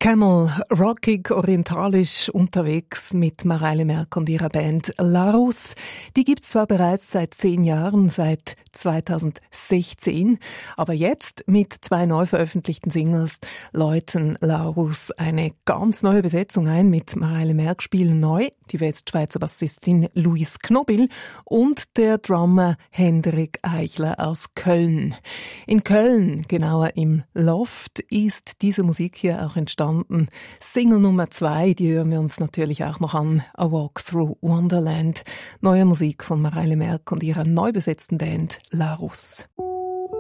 Camel, rockig, orientalisch unterwegs mit Mareile Merck und ihrer Band Larus. Die gibt's zwar bereits seit 10 Jahren, seit 2016, aber jetzt mit 2 neu veröffentlichten Singles läuten Larus eine ganz neue Besetzung ein. Mit Mareile Merck spielen neu die Westschweizer Bassistin Luis Knobil und der Drummer Hendrik Eichler aus Köln. In Köln, genauer im Loft, ist diese Musik hier auch entstanden. Single Nummer 2, die hören wir uns natürlich auch noch an. A Walk Through Wonderland. Neue Musik von Mareile Merck und ihrer neu besetzten Band Larus.